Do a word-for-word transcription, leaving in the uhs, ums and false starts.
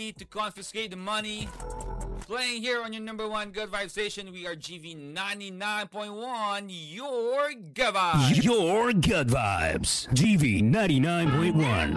ready to confiscate the money. Playing here on your number one Good Vibe station, we are G V ninety-nine point one, your Good Vibes. Your Good Vibes. G V ninety-nine point one.